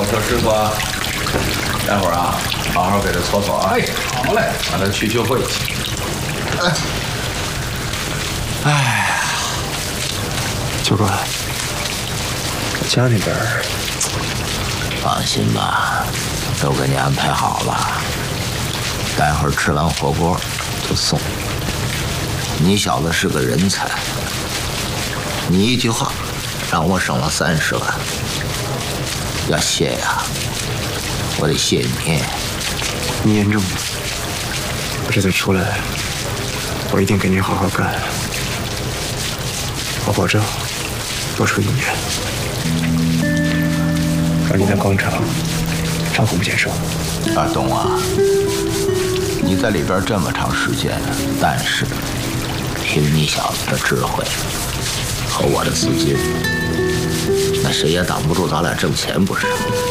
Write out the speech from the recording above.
说师傅啊，待会儿啊，好好给他搓搓啊。 哎，好嘞， 让他去就会去。 教官，家那边放心吧，都给你安排好了。待会儿吃完火锅就送。你小子是个人才，你一句话让我省了30万。要谢呀，我得谢你。 你言重了，我这次出来，我一定给你好好干。我保证，多出1年，让你在广场唱红线手。 阿东啊，你在里边这么长时间，但是凭你小子的智慧和我的资金，那谁也挡不住咱俩挣钱，不是？